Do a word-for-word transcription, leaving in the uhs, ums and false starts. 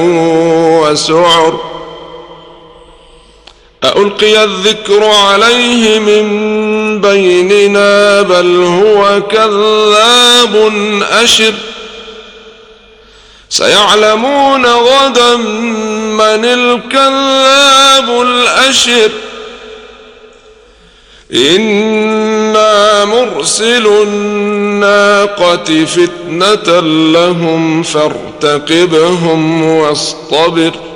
وسعر أألقي الذكر عليه من بيننا بل هو كذاب أشر سيعلمون غدا من الكذاب الأشر إنا مرسل الناقة فتنة لهم فارتقبهم واصطبر